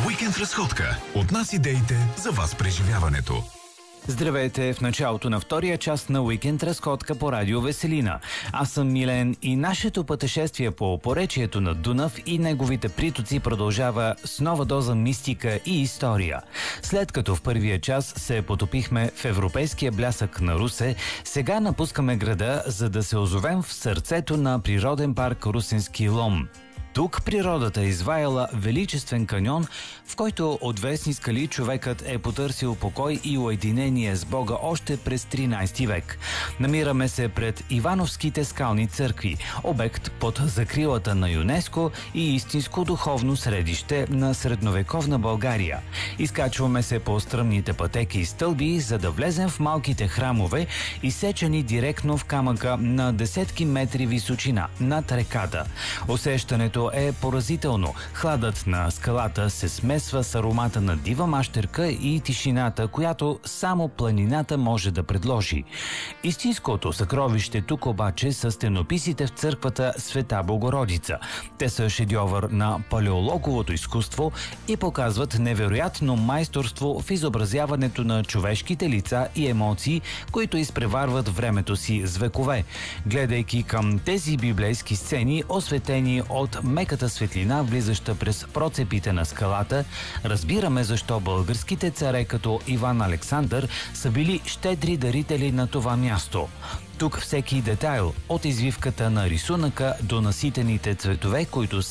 Уикенд разходка. От нас идеите за вас преживяването. Здравейте в началото на втория част на Уикенд разходка по радио Веселина. Аз съм Милен и нашето пътешествие по поречието на Дунав и неговите притоци продължава с нова доза мистика и история. След като в първия час се потопихме в европейския блясък на Русе, сега напускаме града, за да се озовем в сърцето на природен парк Русенски Лом. Тук природата е изваяла величествен каньон, в който от вестни скали човекът е потърсил покой и уединение с Бога още през 13 век. Намираме се пред Ивановските скални църкви, обект под закрилата на ЮНЕСКО и истинско духовно средище на средновековна България. Изкачваме се по стръмните пътеки и стълби, за да влезем в малките храмове, изсечени директно в камъка на десетки метри височина над реката. Усещането е поразително. Хладът на скалата се смесва с аромата на дива мащерка и тишината, която само планината може да предложи. Истинското съкровище тук обаче са стенописите в църквата Света Богородица. Те са шедьовър на палеологовото изкуство и показват невероятно майсторство в изобразяването на човешките лица и емоции, които изпреварват времето си с векове. Гледайки към тези библейски сцени, осветени от меката светлина, влизаща през процепите на скалата, разбираме защо българските царе като Иван Александър са били щедри дарители на това място. Тук всеки детайл, от извивката на рисунъка до наситените цветове, които